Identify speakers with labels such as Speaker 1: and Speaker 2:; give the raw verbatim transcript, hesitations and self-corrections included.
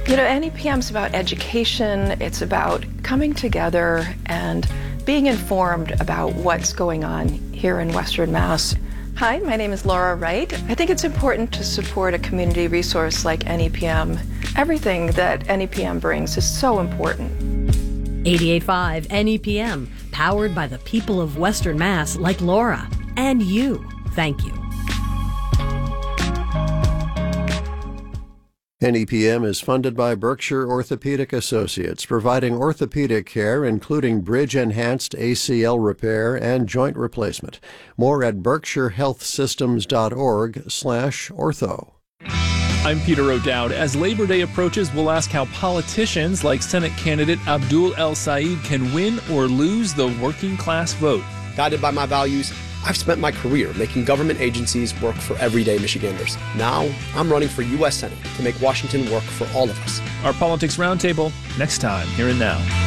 Speaker 1: You know, N E P M is about education. It's about coming together and being informed about what's going on here in Western Mass. Hi, my name is Laura Wright. I think it's important to support a community resource like N E P M. Everything that N E P M brings is so important.
Speaker 2: eighty-eight point five N E P M, powered by the people of Western Mass like Laura. And you. Thank you.
Speaker 3: N E P M is funded by Berkshire Orthopedic Associates, providing orthopedic care including bridge-enhanced A C L repair and joint replacement. More at berkshire health systems dot org slash ortho.
Speaker 4: I'm Peter O'Dowd. As Labor Day approaches, we'll ask how politicians like Senate candidate Abdul El Sayed can win or lose the working class vote.
Speaker 5: Guided by my values, I've spent my career making government agencies work for everyday Michiganders. Now, I'm running for U S Senate to make Washington work for all of us.
Speaker 4: Our Politics Roundtable, next time, here and now.